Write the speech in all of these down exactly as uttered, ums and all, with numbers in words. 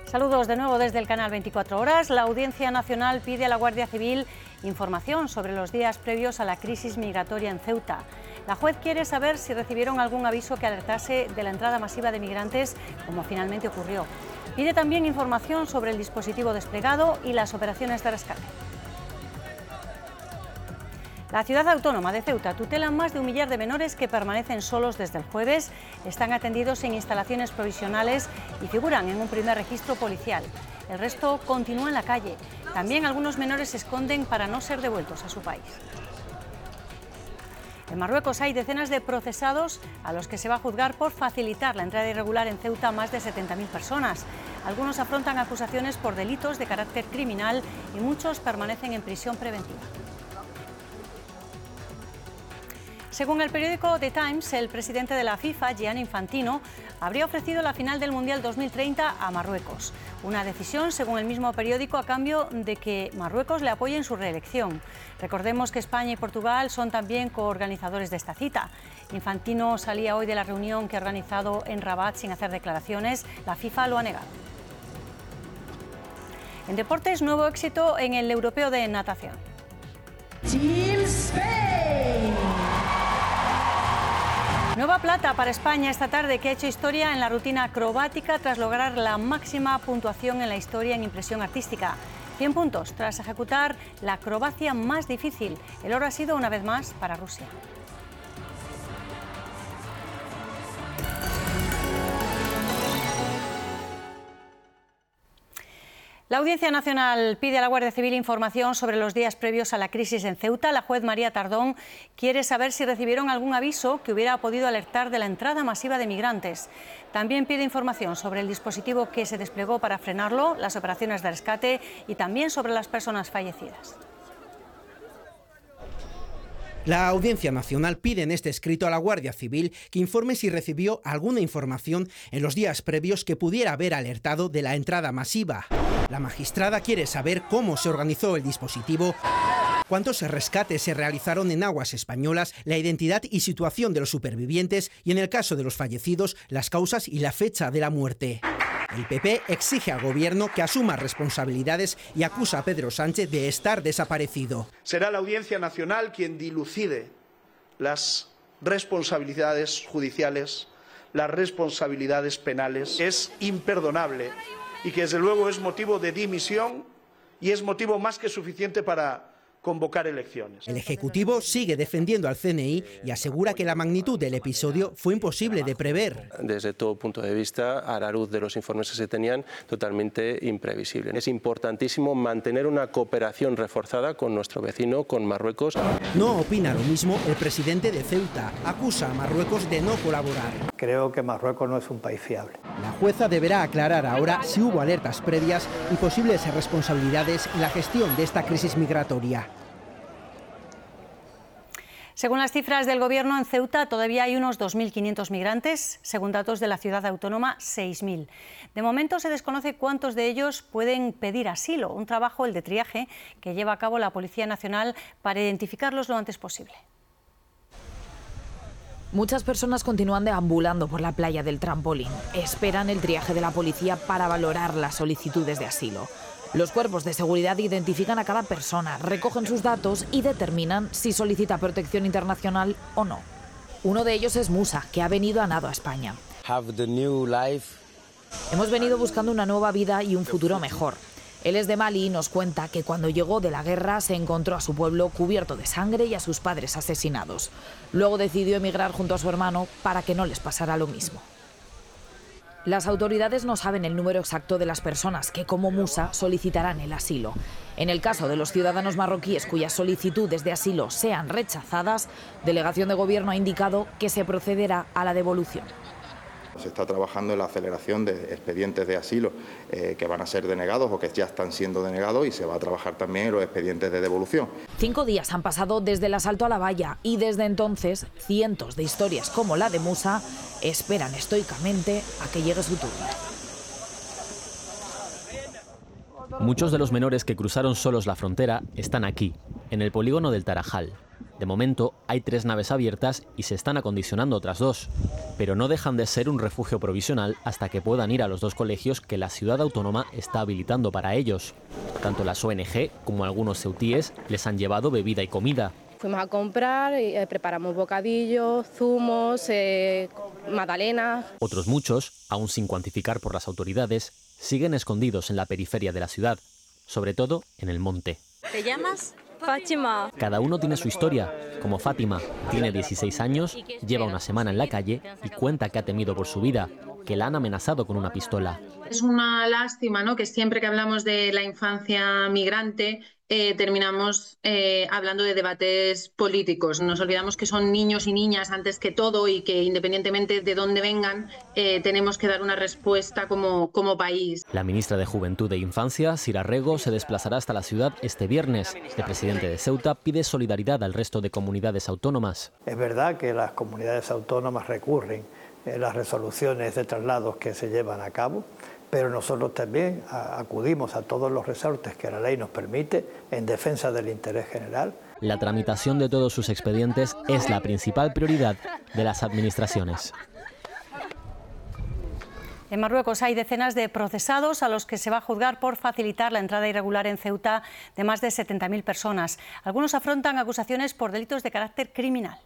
Saludos de nuevo desde el canal veinticuatro horas. La Audiencia Nacional pide a la Guardia Civil información sobre los días previos a la crisis migratoria en Ceuta. La juez quiere saber si recibieron algún aviso que alertase de la entrada masiva de migrantes, como finalmente ocurrió. Pide también información sobre el dispositivo desplegado y las operaciones de rescate. La ciudad autónoma de Ceuta tutela más de un millar de menores que permanecen solos desde el jueves, están atendidos en instalaciones provisionales y figuran en un primer registro policial. El resto continúa en la calle. También algunos menores se esconden para no ser devueltos a su país. En Marruecos hay decenas de procesados a los que se va a juzgar por facilitar la entrada irregular en Ceuta a más de setenta mil personas. Algunos afrontan acusaciones por delitos de carácter criminal y muchos permanecen en prisión preventiva. Según el periódico The Times, el presidente de la FIFA, Gianni Infantino, habría ofrecido la final del Mundial dos mil treinta a Marruecos. Una decisión, según el mismo periódico, a cambio de que Marruecos le apoye en su reelección. Recordemos que España y Portugal son también coorganizadores de esta cita. Infantino salía hoy de la reunión que ha organizado en Rabat sin hacer declaraciones. La FIFA lo ha negado. En deportes, nuevo éxito en el europeo de natación. Team Spain. Nueva plata para España esta tarde, que ha hecho historia en la rutina acrobática tras lograr la máxima puntuación en la historia en impresión artística. cien puntos tras ejecutar la acrobacia más difícil. El oro ha sido una vez más para Rusia. La Audiencia Nacional pide a la Guardia Civil información sobre los días previos a la crisis en Ceuta. La juez María Tardón quiere saber si recibieron algún aviso que hubiera podido alertar de la entrada masiva de migrantes. También pide información sobre el dispositivo que se desplegó para frenarlo, las operaciones de rescate y también sobre las personas fallecidas. La Audiencia Nacional pide en este escrito a la Guardia Civil que informe si recibió alguna información en los días previos que pudiera haber alertado de la entrada masiva. La magistrada quiere saber cómo se organizó el dispositivo, cuántos rescates se realizaron en aguas españolas, la identidad y situación de los supervivientes y, en el caso de los fallecidos, las causas y la fecha de la muerte. El P P exige al Gobierno que asuma responsabilidades y acusa a Pedro Sánchez de estar desaparecido. Será la Audiencia Nacional quien dilucide las responsabilidades judiciales, las responsabilidades penales. Es imperdonable y que desde luego es motivo de dimisión y es motivo más que suficiente para convocar elecciones. El Ejecutivo sigue defendiendo al C N I y asegura que la magnitud del episodio fue imposible de prever. Desde todo punto de vista, a la luz de los informes que se tenían, totalmente imprevisible. Es importantísimo mantener una cooperación reforzada con nuestro vecino, con Marruecos. No opina lo mismo el presidente de Ceuta. Acusa a Marruecos de no colaborar. Creo que Marruecos no es un país fiable. La jueza deberá aclarar ahora si hubo alertas previas y posibles responsabilidades en la gestión de esta crisis migratoria. Según las cifras del Gobierno, en Ceuta todavía hay unos dos mil quinientos migrantes, según datos de la ciudad autónoma, seis mil. De momento se desconoce cuántos de ellos pueden pedir asilo, un trabajo, el de triaje, que lleva a cabo la Policía Nacional para identificarlos lo antes posible. Muchas personas continúan deambulando por la playa del Trampolín. Esperan el triaje de la policía para valorar las solicitudes de asilo. Los cuerpos de seguridad identifican a cada persona, recogen sus datos y determinan si solicita protección internacional o no. Uno de ellos es Musa, que ha venido a nado a España. Have the new life. Hemos venido buscando una nueva vida y un futuro mejor. Él es de Mali y nos cuenta que cuando llegó de la guerra se encontró a su pueblo cubierto de sangre y a sus padres asesinados. Luego decidió emigrar junto a su hermano para que no les pasara lo mismo. Las autoridades no saben el número exacto de las personas que, como Musa, solicitarán el asilo. En el caso de los ciudadanos marroquíes cuyas solicitudes de asilo sean rechazadas, Delegación de Gobierno ha indicado que se procederá a la devolución. Se está trabajando en la aceleración de expedientes de asilo eh, que van a ser denegados o que ya están siendo denegados, y se va a trabajar también en los expedientes de devolución. Cinco días han pasado desde el asalto a la valla y desde entonces cientos de historias como la de Musa esperan estoicamente a que llegue su turno. Muchos de los menores que cruzaron solos la frontera están aquí, en el polígono del Tarajal. De momento, hay tres naves abiertas y se están acondicionando otras dos, pero no dejan de ser un refugio provisional hasta que puedan ir a los dos colegios que la ciudad autónoma está habilitando para ellos. Tanto las O N G como algunos ceutíes les han llevado bebida y comida. Fuimos a comprar, eh, preparamos bocadillos, zumos, eh, magdalenas. Otros muchos, aún sin cuantificar por las autoridades, siguen escondidos en la periferia de la ciudad, sobre todo en el monte. ¿Te llamas? Fátima. Cada uno tiene su historia, como Fátima, tiene dieciséis años, lleva una semana en la calle y cuenta que ha temido por su vida, que la han amenazado con una pistola. Es una lástima, ¿no?, que siempre que hablamos de la infancia migrante eh, terminamos eh, hablando de debates políticos. Nos olvidamos que son niños y niñas antes que todo y que independientemente de dónde vengan eh, tenemos que dar una respuesta como, como país. La ministra de Juventud e Infancia, Sira Rego, se desplazará hasta la ciudad este viernes. El presidente de Ceuta pide solidaridad al resto de comunidades autónomas. Es verdad que las comunidades autónomas recurren a las resoluciones de traslados que se llevan a cabo, pero nosotros también acudimos a todos los resortes que la ley nos permite en defensa del interés general. La tramitación de todos sus expedientes es la principal prioridad de las administraciones. En Marruecos hay decenas de procesados a los que se va a juzgar por facilitar la entrada irregular en Ceuta de más de setenta mil personas. Algunos afrontan acusaciones por delitos de carácter criminal.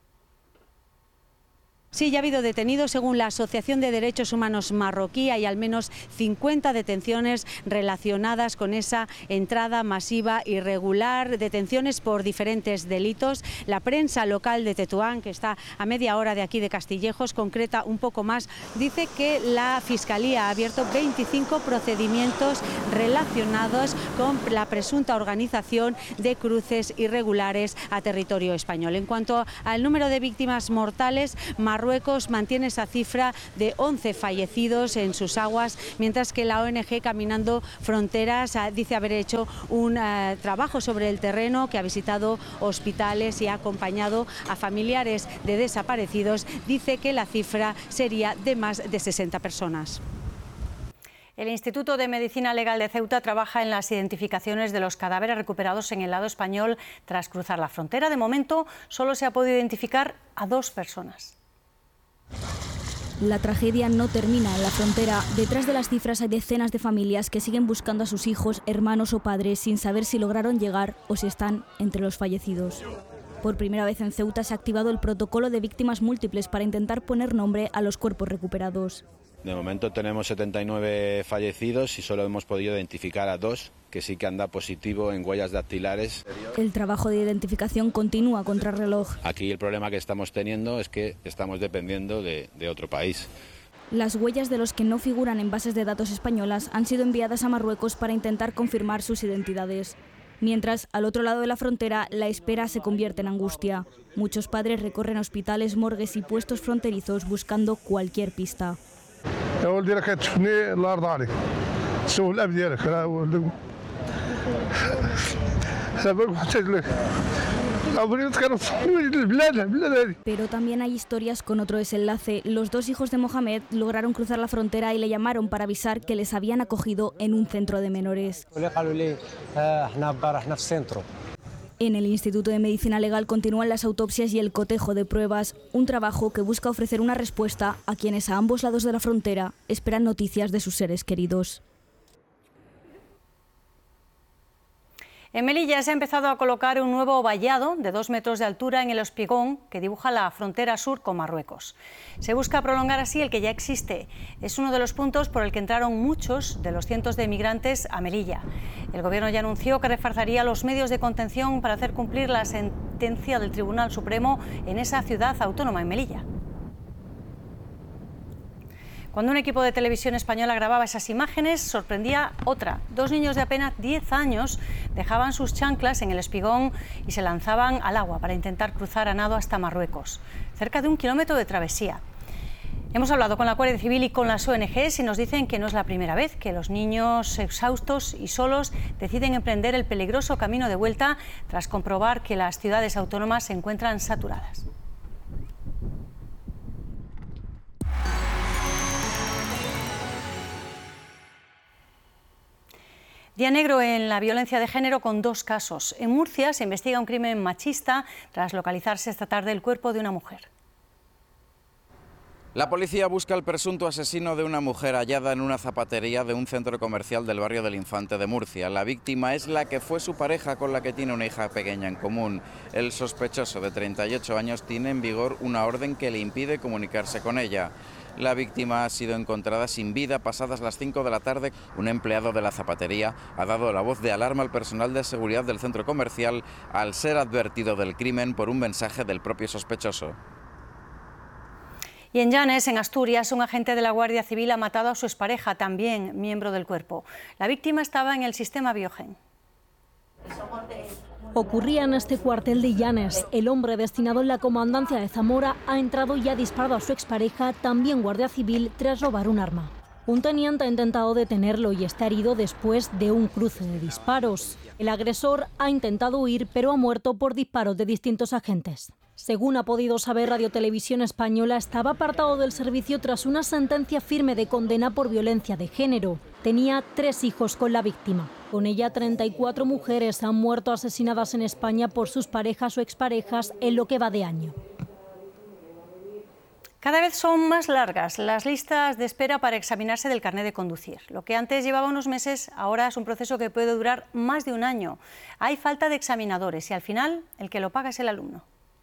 Sí, ya ha habido detenidos. Según la Asociación de Derechos Humanos marroquí, hay al menos cincuenta detenciones relacionadas con esa entrada masiva irregular, detenciones por diferentes delitos. La prensa local de Tetuán, que está a media hora de aquí de Castillejos, concreta un poco más. Dice que la Fiscalía ha abierto veinticinco procedimientos relacionados con la presunta organización de cruces irregulares a territorio español. En cuanto al número de víctimas mortales, Marruecos mantiene esa cifra de once fallecidos en sus aguas, mientras que la O N G Caminando Fronteras dice haber hecho un uh, trabajo sobre el terreno, que ha visitado hospitales y ha acompañado a familiares de desaparecidos. Dice que la cifra sería de más de sesenta personas. El Instituto de Medicina Legal de Ceuta trabaja en las identificaciones de los cadáveres recuperados en el lado español tras cruzar la frontera. De momento, solo se ha podido identificar a dos personas. La tragedia no termina en la frontera. Detrás de las cifras hay decenas de familias que siguen buscando a sus hijos, hermanos o padres sin saber si lograron llegar o si están entre los fallecidos. Por primera vez en Ceuta se ha activado el protocolo de víctimas múltiples para intentar poner nombre a los cuerpos recuperados. De momento tenemos setenta y nueve fallecidos y solo hemos podido identificar a dos que sí que han dado positivo en huellas dactilares. El trabajo de identificación continúa contrarreloj. Aquí el problema que estamos teniendo es que estamos dependiendo de, de otro país. Las huellas de los que no figuran en bases de datos españolas han sido enviadas a Marruecos para intentar confirmar sus identidades. Mientras, al otro lado de la frontera, la espera se convierte en angustia. Muchos padres recorren hospitales, morgues y puestos fronterizos buscando cualquier pista. Pero también hay historias con otro desenlace. Los dos hijos de Mohamed lograron cruzar la frontera y le llamaron para avisar que les habían acogido en un centro de menores. En el Instituto de Medicina Legal continúan las autopsias y el cotejo de pruebas, un trabajo que busca ofrecer una respuesta a quienes a ambos lados de la frontera esperan noticias de sus seres queridos. En Melilla se ha empezado a colocar un nuevo vallado de dos metros de altura en el espigón que dibuja la frontera sur con Marruecos. Se busca prolongar así el que ya existe. Es uno de los puntos por el que entraron muchos de los cientos de emigrantes a Melilla. El Gobierno ya anunció que reforzaría los medios de contención para hacer cumplir la sentencia del Tribunal Supremo en esa ciudad autónoma, en Melilla. Cuando un equipo de televisión española grababa esas imágenes, sorprendía otra. Dos niños de apenas diez años dejaban sus chanclas en el espigón y se lanzaban al agua para intentar cruzar a nado hasta Marruecos. Cerca de un kilómetro de travesía. Hemos hablado con la Guardia Civil y con las O N Ges y nos dicen que no es la primera vez que los niños exhaustos y solos deciden emprender el peligroso camino de vuelta tras comprobar que las ciudades autónomas se encuentran saturadas. Día negro en la violencia de género con dos casos. En Murcia se investiga un crimen machista tras localizarse esta tarde el cuerpo de una mujer. La policía busca al presunto asesino de una mujer hallada en una zapatería de un centro comercial del barrio del Infante de Murcia. La víctima es la que fue su pareja, con la que tiene una hija pequeña en común. El sospechoso, de treinta y ocho años, tiene en vigor una orden que le impide comunicarse con ella. La víctima ha sido encontrada sin vida pasadas las cinco de la tarde. Un empleado de la zapatería ha dado la voz de alarma al personal de seguridad del centro comercial al ser advertido del crimen por un mensaje del propio sospechoso. Y en Llanes, en Asturias, un agente de la Guardia Civil ha matado a su expareja, también miembro del cuerpo. La víctima estaba en el sistema Biogen. Ocurría en este cuartel de Llanes. El hombre destinado en la comandancia de Zamora ha entrado y ha disparado a su expareja, también guardia civil, tras robar un arma. Un teniente ha intentado detenerlo y está herido después de un cruce de disparos. El agresor ha intentado huir, pero ha muerto por disparos de distintos agentes. Según ha podido saber Radio Televisión Española, estaba apartado del servicio tras una sentencia firme de condena por violencia de género. Tenía tres hijos con la víctima. Con ella, treinta y cuatro mujeres han muerto asesinadas en España por sus parejas o exparejas en lo que va de año. Cada vez son más largas las listas de espera para examinarse del carnet de conducir. Lo que antes llevaba unos meses, ahora es un proceso que puede durar más de un año. Hay falta de examinadores y al final el que lo paga es el alumno.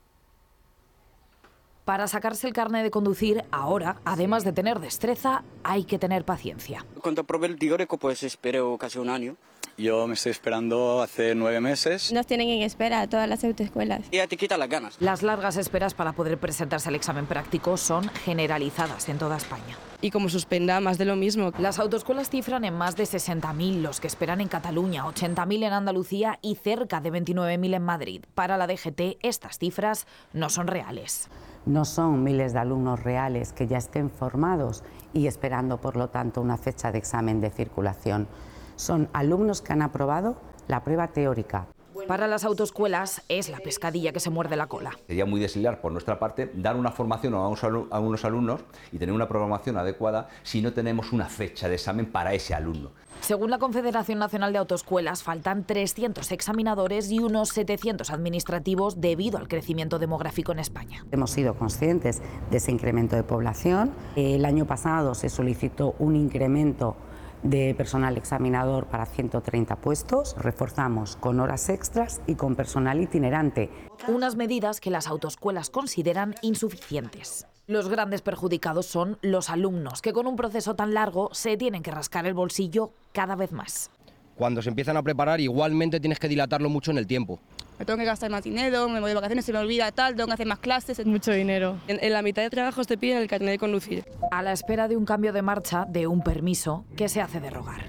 Para sacarse el carnet de conducir, ahora, además de tener destreza, hay que tener paciencia. Cuando probé el teórico, pues espero casi un año. Yo me estoy esperando hace nueve meses. Nos tienen en espera todas las autoescuelas. Ya te quita las ganas. Las largas esperas para poder presentarse al examen práctico son generalizadas en toda España. Y como suspenda, más de lo mismo. Las autoescuelas cifran en más de sesenta mil los que esperan en Cataluña, ochenta mil en Andalucía y cerca de veintinueve mil en Madrid. Para la D G T, estas cifras no son reales. No son miles de alumnos reales que ya estén formados y esperando, por lo tanto, una fecha de examen de circulación. Son alumnos que han aprobado la prueba teórica. Para las autoescuelas es la pescadilla que se muerde la cola. Sería muy desleal por nuestra parte dar una formación a unos alumnos y tener una programación adecuada si no tenemos una fecha de examen para ese alumno. Según la Confederación Nacional de Autoescuelas, faltan trescientos examinadores y unos setecientos administrativos debido al crecimiento demográfico en España. Hemos sido conscientes de ese incremento de población. El año pasado se solicitó un incremento de personal examinador para ciento treinta puestos. Reforzamos con horas extras y con personal itinerante. Unas medidas que las autoescuelas consideran insuficientes. Los grandes perjudicados son los alumnos, que con un proceso tan largo se tienen que rascar el bolsillo cada vez más. Cuando se empiezan a preparar, igualmente tienes que dilatarlo mucho en el tiempo. Me tengo que gastar más dinero, me voy de vacaciones, se me olvida tal, tengo que hacer más clases. Es mucho dinero. En, en la mitad de trabajos te piden el carnet de conducir. A la espera de un cambio de marcha, de un permiso que se hace derrogar.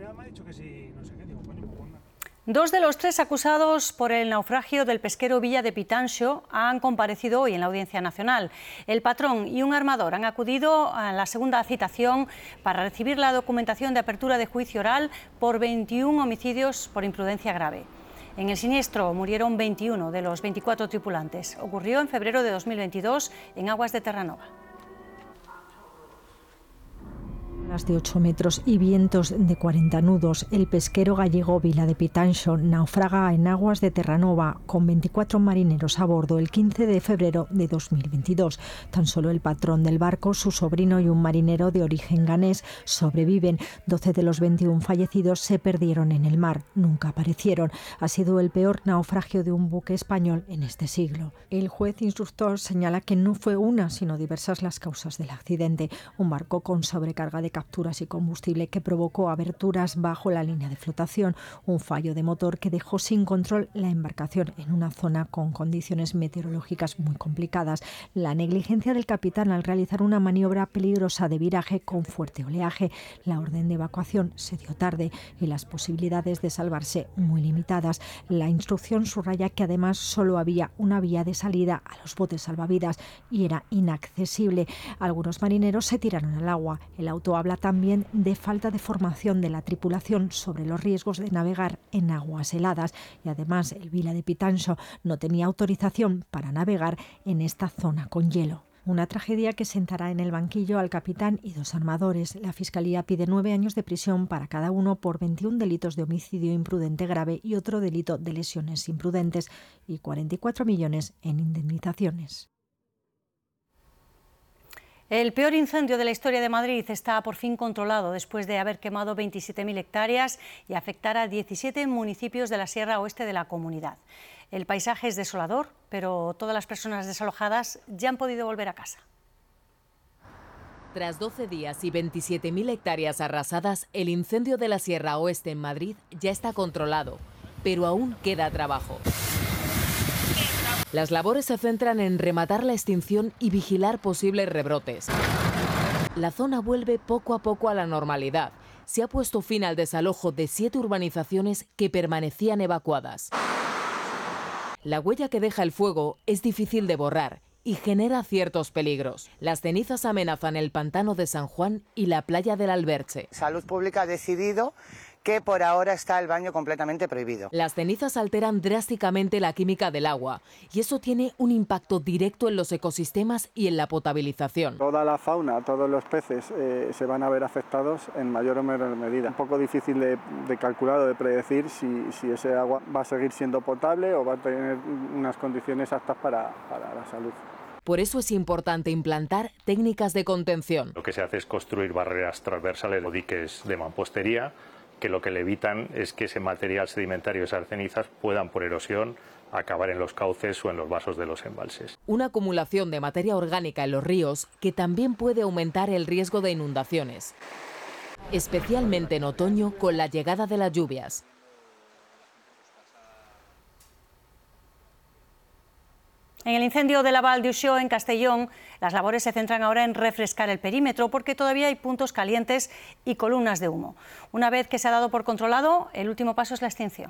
Dos de los tres acusados por el naufragio del pesquero Villa de Pitanxo han comparecido hoy en la Audiencia Nacional. El patrón y un armador han acudido a la segunda citación para recibir la documentación de apertura de juicio oral por veintiún homicidios por imprudencia grave. En el siniestro murieron veintiuno de los veinticuatro tripulantes. Ocurrió en febrero de dos mil veintidós en aguas de Terranova. De ocho metros y vientos de cuarenta nudos, el pesquero gallego Villa de Pitanxo naufraga en aguas de Terranova con veinticuatro marineros a bordo el quince de febrero de dos mil veintidós. Tan solo el patrón del barco, su sobrino y un marinero de origen ganés sobreviven. doce de los veintiún fallecidos se perdieron en el mar, nunca aparecieron. Ha sido el peor naufragio de un buque español en este siglo. El juez instructor señala que no fue una, sino diversas las causas del accidente. Un barco con sobrecarga de capturas y combustible que provocó aberturas bajo la línea de flotación, un fallo de motor que dejó sin control la embarcación en una zona con condiciones meteorológicas muy complicadas, la negligencia del capitán al realizar una maniobra peligrosa de viraje con fuerte oleaje, la orden de evacuación se dio tarde y las posibilidades de salvarse muy limitadas. La instrucción subraya que además solo había una vía de salida a los botes salvavidas y era inaccesible. Algunos marineros se tiraron al agua. El auto habla también de falta de formación de la tripulación sobre los riesgos de navegar en aguas heladas y además el Villa de Pitanxo no tenía autorización para navegar en esta zona con hielo. Una tragedia que sentará en el banquillo al capitán y dos armadores. La Fiscalía pide nueve años de prisión para cada uno por veintiún delitos de homicidio imprudente grave y otro delito de lesiones imprudentes y cuarenta y cuatro millones en indemnizaciones. El peor incendio de la historia de Madrid está por fin controlado después de haber quemado veintisiete mil hectáreas y afectar a diecisiete municipios de la Sierra Oeste de la comunidad. El paisaje es desolador, pero todas las personas desalojadas ya han podido volver a casa. Tras doce días y veintisiete mil hectáreas arrasadas, el incendio de la Sierra Oeste en Madrid ya está controlado, pero aún queda trabajo. Las labores se centran en rematar la extinción y vigilar posibles rebrotes. La zona vuelve poco a poco a la normalidad. Se ha puesto fin al desalojo de siete urbanizaciones que permanecían evacuadas. La huella que deja el fuego es difícil de borrar y genera ciertos peligros. Las cenizas amenazan el pantano de San Juan y la playa del Alberche. Salud Pública ha decidido que por ahora está el baño completamente prohibido. Las cenizas alteran drásticamente la química del agua y eso tiene un impacto directo en los ecosistemas y en la potabilización. Toda la fauna, todos los peces eh, se van a ver afectados en mayor o menor medida. Un poco difícil de, de calcular o de predecir si, si ese agua va a seguir siendo potable o va a tener unas condiciones aptas para, para la salud. Por eso es importante implantar técnicas de contención. Lo que se hace es construir barreras transversales o diques de mampostería, que lo que le evitan es que ese material sedimentario, esas cenizas, puedan por erosión acabar en los cauces o en los vasos de los embalses. Una acumulación de materia orgánica en los ríos que también puede aumentar el riesgo de inundaciones, especialmente en otoño con la llegada de las lluvias. En el incendio de la Val d'Uixó, en Castellón, las labores se centran ahora en refrescar el perímetro porque todavía hay puntos calientes y columnas de humo. Una vez que se ha dado por controlado, el último paso es la extinción.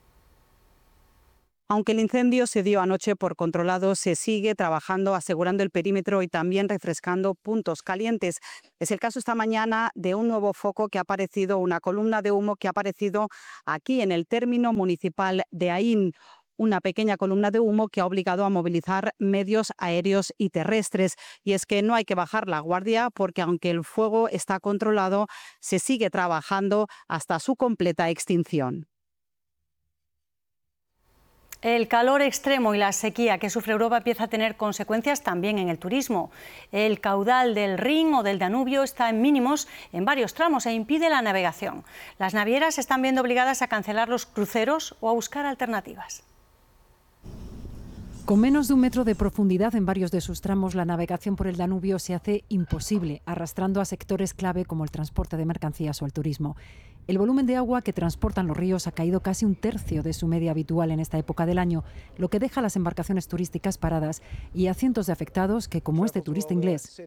Aunque el incendio se dio anoche por controlado, se sigue trabajando asegurando el perímetro y también refrescando puntos calientes. Es el caso esta mañana de un nuevo foco que ha aparecido, una columna de humo que ha aparecido aquí en el término municipal de Aín. Una pequeña columna de humo que ha obligado a movilizar medios aéreos y terrestres. Y es que no hay que bajar la guardia porque aunque el fuego está controlado, se sigue trabajando hasta su completa extinción. El calor extremo y la sequía que sufre Europa empieza a tener consecuencias también en el turismo. El caudal del Rin o del Danubio está en mínimos en varios tramos e impide la navegación. Las navieras se están viendo obligadas a cancelar los cruceros o a buscar alternativas. Con menos de un metro de profundidad en varios de sus tramos, la navegación por el Danubio se hace imposible, arrastrando a sectores clave como el transporte de mercancías o el turismo. El volumen de agua que transportan los ríos ha caído casi un tercio de su media habitual en esta época del año, lo que deja a las embarcaciones turísticas paradas y a cientos de afectados que, como este turista inglés,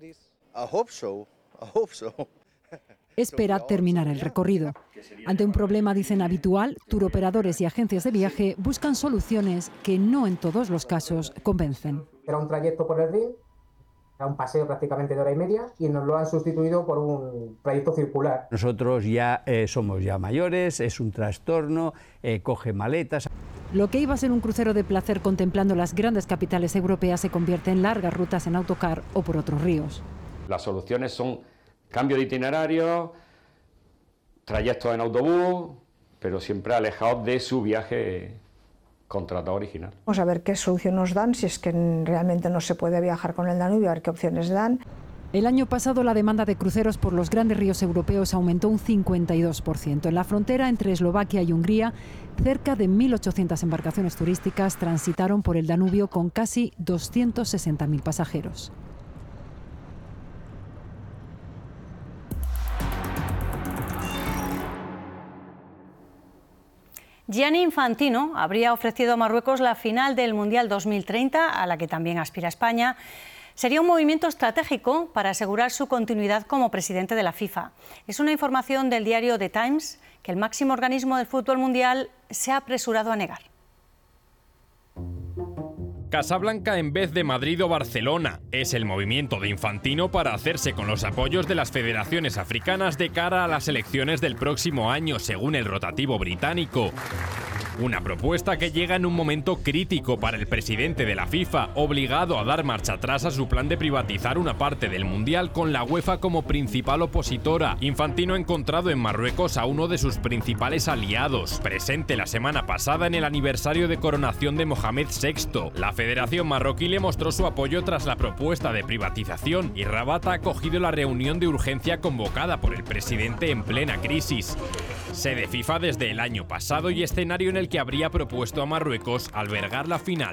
espera terminar el recorrido. Ante un problema, dicen, habitual, turoperadores y agencias de viaje buscan soluciones que no en todos los casos convencen. Era un trayecto por el Rin, era un paseo prácticamente de hora y media y nos lo han sustituido por un trayecto circular. Nosotros ya eh, somos ya mayores, es un trastorno, eh, coge maletas. Lo que iba a ser un crucero de placer contemplando las grandes capitales europeas se convierte en largas rutas en autocar o por otros ríos. Las soluciones son cambio de itinerario, trayectos en autobús, pero siempre alejados de su viaje contratado original. Vamos a ver qué solución nos dan, si es que realmente no se puede viajar con el Danubio, a ver qué opciones dan. El año pasado la demanda de cruceros por los grandes ríos europeos aumentó un cincuenta y dos por ciento. En la frontera entre Eslovaquia y Hungría, cerca de mil ochocientas embarcaciones turísticas transitaron por el Danubio con casi doscientos sesenta mil pasajeros. Gianni Infantino habría ofrecido a Marruecos la final del Mundial dos mil treinta, a la que también aspira España. Sería un movimiento estratégico para asegurar su continuidad como presidente de la FIFA. Es una información del diario The Times que el máximo organismo del fútbol mundial se ha apresurado a negar. Casablanca en vez de Madrid o Barcelona es el movimiento de Infantino para hacerse con los apoyos de las federaciones africanas de cara a las elecciones del próximo año, según el rotativo británico. Una propuesta que llega en un momento crítico para el presidente de la FIFA, obligado a dar marcha atrás a su plan de privatizar una parte del Mundial con la UEFA como principal opositora. Infantino ha encontrado en Marruecos a uno de sus principales aliados, presente la semana pasada en el aniversario de coronación de Mohamed sexto. La Federación Marroquí le mostró su apoyo tras la propuesta de privatización y Rabat ha acogido la reunión de urgencia convocada por el presidente en plena crisis. Sede FIFA desde el año pasado y escenario en el que habría propuesto a Marruecos albergar la final.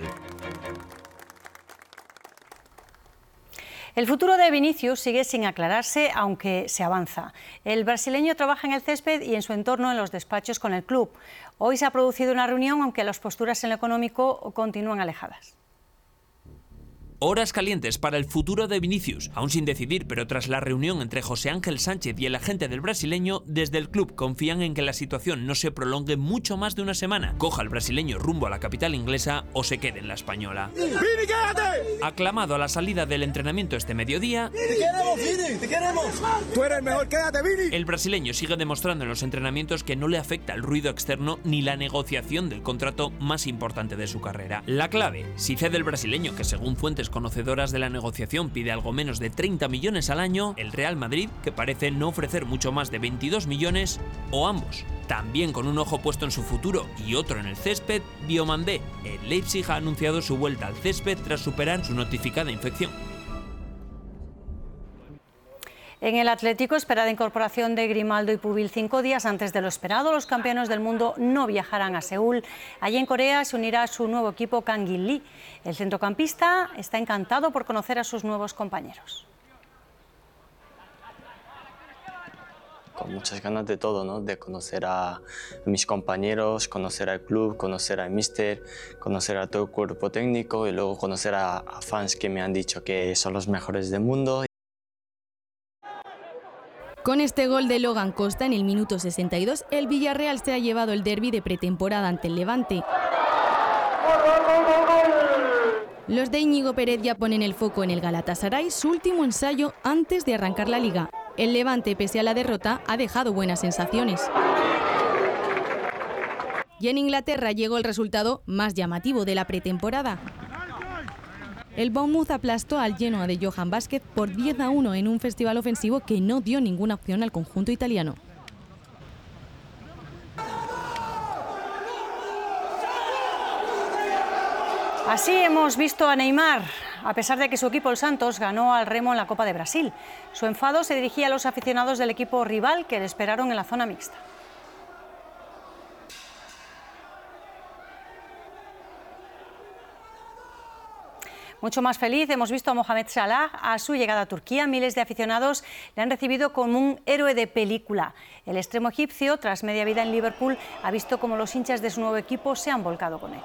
El futuro de Vinicius sigue sin aclararse, aunque se avanza. El brasileño trabaja en el césped y en su entorno en los despachos con el club. Hoy se ha producido una reunión, aunque las posturas en lo económico continúan alejadas. Horas calientes para el futuro de Vinicius, aún sin decidir, pero tras la reunión entre José Ángel Sánchez y el agente del brasileño, desde el club confían en que la situación no se prolongue mucho más de una semana, coja al brasileño rumbo a la capital inglesa o se quede en la española. ¡Vini, quédate! Aclamado a la salida del entrenamiento este mediodía, ¡Te queremos, Vini! ¡Te queremos! ¡Tú eres el mejor! ¡Quédate, Vini! El brasileño sigue demostrando en los entrenamientos que no le afecta el ruido externo ni la negociación del contrato más importante de su carrera. La clave, si cede el brasileño, que según fuentes conocedoras de la negociación pide algo menos de treinta millones al año, el Real Madrid, que parece no ofrecer mucho más de veintidós millones, o ambos. También con un ojo puesto en su futuro y otro en el césped, Diomandé. El Leipzig ha anunciado su vuelta al césped tras superar su notificada infección. En el Atlético, esperada incorporación de Grimaldo y Pubil cinco días antes de lo esperado, los campeones del mundo no viajarán a Seúl. Allí en Corea se unirá a su nuevo equipo Kangin Lee. El centrocampista está encantado por conocer a sus nuevos compañeros. Con muchas ganas de todo, ¿no? De conocer a mis compañeros, conocer al club, conocer al míster, conocer a todo el cuerpo técnico y luego conocer a, a fans que me han dicho que son los mejores del mundo. Con este gol de Logan Costa en el minuto sesenta y dos, el Villarreal se ha llevado el derbi de pretemporada ante el Levante. Los de Íñigo Pérez ya ponen el foco en el Galatasaray, su último ensayo antes de arrancar la Liga. El Levante, pese a la derrota, ha dejado buenas sensaciones. Y en Inglaterra llegó el resultado más llamativo de la pretemporada. El Bournemouth aplastó al Genoa de Johan Vázquez por diez a uno en un festival ofensivo que no dio ninguna opción al conjunto italiano. Así hemos visto a Neymar, a pesar de que su equipo, el Santos, ganó al Remo en la Copa de Brasil. Su enfado se dirigía a los aficionados del equipo rival que le esperaron en la zona mixta. Mucho más feliz hemos visto a Mohamed Salah a su llegada a Turquía. Miles de aficionados le han recibido como un héroe de película. El extremo egipcio, tras media vida en Liverpool, ha visto cómo los hinchas de su nuevo equipo se han volcado con él.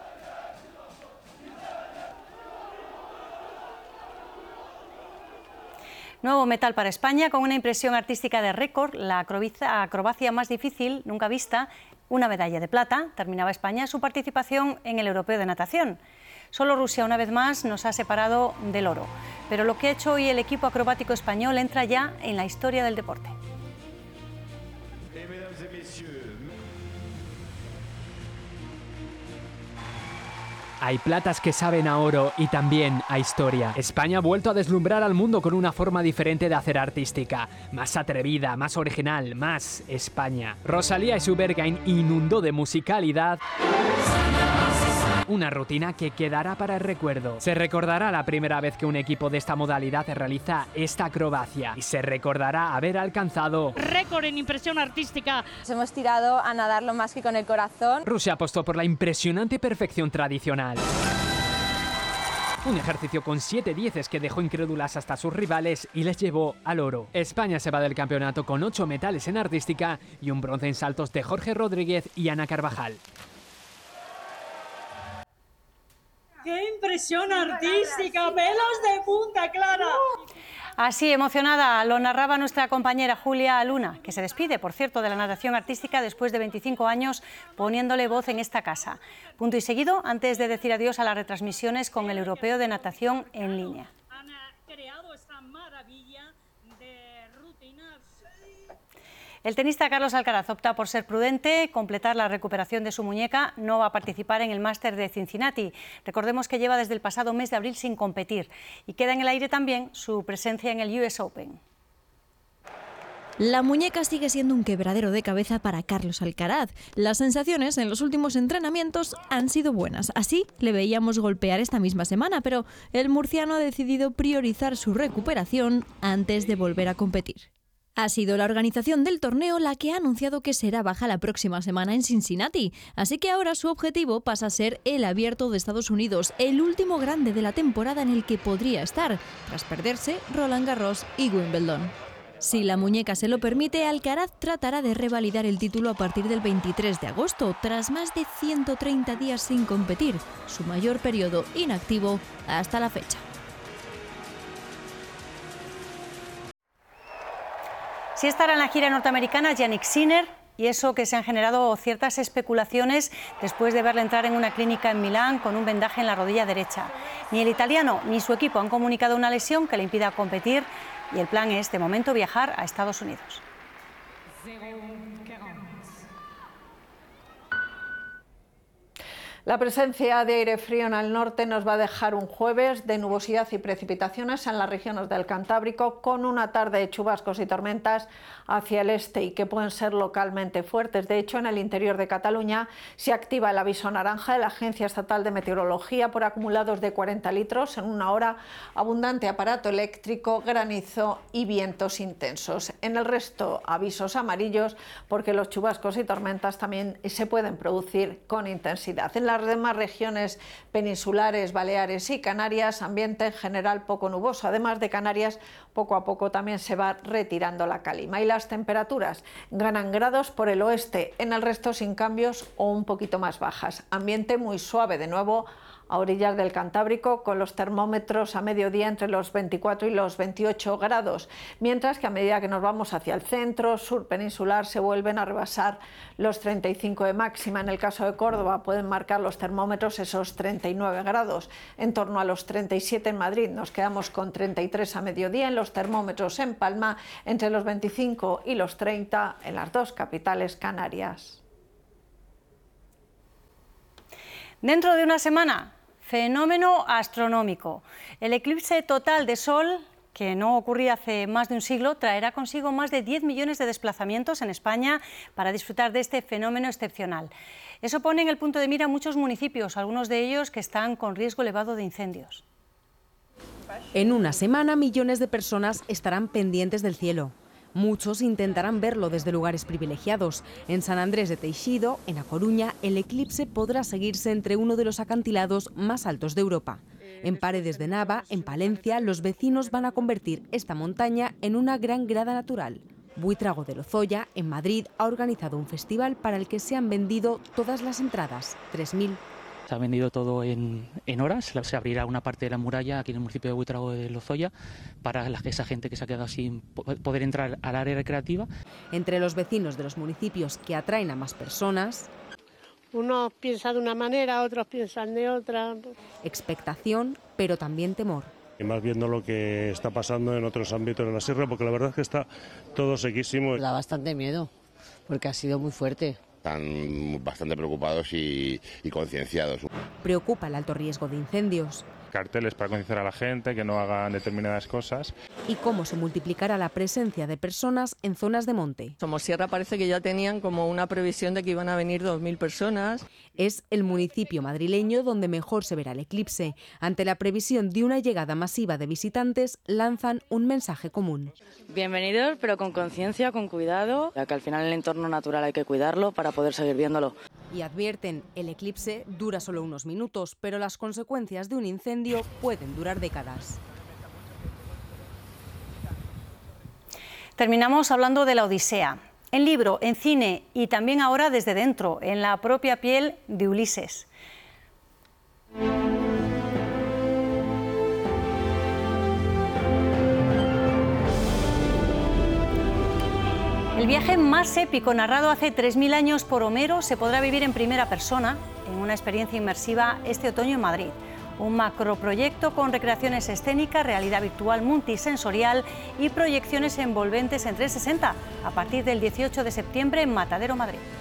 Nuevo metal para España, con una impresión artística de récord, la acrobacia más difícil nunca vista, una medalla de plata. Terminaba España su participación en el Europeo de Natación. Solo Rusia, una vez más, nos ha separado del oro. Pero lo que ha hecho hoy el equipo acrobático español entra ya en la historia del deporte. Hay platas que saben a oro y también a historia. España ha vuelto a deslumbrar al mundo con una forma diferente de hacer artística. Más atrevida, más original, más España. Rosalía y su Berghain inundó de musicalidad una rutina que quedará para el recuerdo. Se recordará la primera vez que un equipo de esta modalidad realiza esta acrobacia y se recordará haber alcanzado récord en impresión artística. Nos hemos tirado a nadar lo más que con el corazón. Rusia apostó por la impresionante perfección tradicional. Un ejercicio con siete dieces que dejó incrédulas hasta sus rivales y les llevó al oro. España se va del campeonato con ocho metales en artística y un bronce en saltos de Jorge Rodríguez y Ana Carvajal. ¡Qué impresión artística! ¡Pelos de punta, Clara! Así, emocionada, lo narraba nuestra compañera Julia Luna, que se despide, por cierto, de la natación artística después de veinticinco años poniéndole voz en esta casa. Punto y seguido, antes de decir adiós a las retransmisiones con el Europeo de Natación en línea. El tenista Carlos Alcaraz opta por ser prudente, completar la recuperación de su muñeca, no va a participar en el Máster de Cincinnati. Recordemos que lleva desde el pasado mes de abril sin competir y queda en el aire también su presencia en el U S Open. La muñeca sigue siendo un quebradero de cabeza para Carlos Alcaraz. Las sensaciones en los últimos entrenamientos han sido buenas. Así le veíamos golpear esta misma semana, pero el murciano ha decidido priorizar su recuperación antes de volver a competir. Ha sido la organización del torneo la que ha anunciado que será baja la próxima semana en Cincinnati, así que ahora su objetivo pasa a ser el Abierto de Estados Unidos, el último grande de la temporada en el que podría estar, tras perderse Roland Garros y Wimbledon. Si la muñeca se lo permite, Alcaraz tratará de revalidar el título a partir del veintitrés de agosto, tras más de ciento treinta días sin competir, su mayor periodo inactivo hasta la fecha. Sí estará en la gira norteamericana Jannik Sinner, y eso que se han generado ciertas especulaciones después de verle entrar en una clínica en Milán con un vendaje en la rodilla derecha. Ni el italiano ni su equipo han comunicado una lesión que le impida competir, y el plan es, de momento, viajar a Estados Unidos. La presencia de aire frío en el norte nos va a dejar un jueves de nubosidad y precipitaciones en las regiones del Cantábrico, con una tarde de chubascos y tormentas hacia el este y que pueden ser localmente fuertes. De hecho, en el interior de Cataluña se activa el aviso naranja de la Agencia Estatal de Meteorología por acumulados de cuarenta litros en una hora, abundante aparato eléctrico, granizo y vientos intensos. En el resto, avisos amarillos porque los chubascos y tormentas también se pueden producir con intensidad. En la las demás regiones peninsulares, Baleares y Canarias, ambiente en general poco nuboso. Además de Canarias, poco a poco también se va retirando la calima. Y las temperaturas ganan grados por el oeste, en el resto sin cambios o un poquito más bajas. Ambiente muy suave de nuevo a orillas del Cantábrico, con los termómetros a mediodía entre los veinticuatro y los veintiocho grados, mientras que a medida que nos vamos hacia el centro, sur peninsular, se vuelven a rebasar los treinta y cinco de máxima. En el caso de Córdoba pueden marcar los termómetros esos treinta y nueve grados, en torno a los treinta y siete en Madrid. Nos quedamos con treinta y tres a mediodía, en los termómetros en Palma entre los veinticinco y los treinta en las dos capitales canarias. Dentro de una semana, fenómeno astronómico. El eclipse total de Sol, que no ocurría hace más de un siglo, traerá consigo más de diez millones de desplazamientos en España para disfrutar de este fenómeno excepcional. Eso pone en el punto de mira a muchos municipios, algunos de ellos que están con riesgo elevado de incendios. En una semana, millones de personas estarán pendientes del cielo. Muchos intentarán verlo desde lugares privilegiados. En San Andrés de Teixido, en A Coruña, el eclipse podrá seguirse entre uno de los acantilados más altos de Europa. En Paredes de Nava, en Palencia, los vecinos van a convertir esta montaña en una gran grada natural. Buitrago de Lozoya, en Madrid, ha organizado un festival para el que se han vendido todas las entradas, tres mil. Se ha vendido todo en, en horas, se abrirá una parte de la muralla aquí en el municipio de Buitrago de Lozoya para la, esa gente que se ha quedado sin poder entrar al área recreativa. Entre los vecinos de los municipios que atraen a más personas, unos piensan de una manera, otros piensan de otra. Expectación, pero también temor. Y más viendo lo que está pasando en otros ámbitos de la sierra, porque la verdad es que está todo sequísimo. Da bastante miedo, porque ha sido muy fuerte. Están bastante preocupados y, y concienciados. Preocupa el alto riesgo de incendios. Carteles para concienciar a la gente, que no hagan determinadas cosas. Y cómo se multiplicará la presencia de personas en zonas de monte. Somosierra parece que ya tenían como una previsión de que iban a venir dos mil personas. Es el municipio madrileño donde mejor se verá el eclipse. Ante la previsión de una llegada masiva de visitantes, lanzan un mensaje común. Bienvenidos, pero con conciencia, con cuidado, ya que al final el entorno natural hay que cuidarlo para poder seguir viéndolo. Y advierten, el eclipse dura solo unos minutos, pero las consecuencias de un incendio pueden durar décadas. Terminamos hablando de la Odisea. En libro, en cine y también ahora desde dentro, en la propia piel de Ulises. El viaje más épico narrado hace tres mil años por Homero se podrá vivir en primera persona en una experiencia inmersiva este otoño en Madrid. un macroproyecto con recreaciones escénicas, realidad virtual multisensorial y proyecciones envolventes en trescientos sesenta a partir del dieciocho de septiembre en Matadero, Madrid.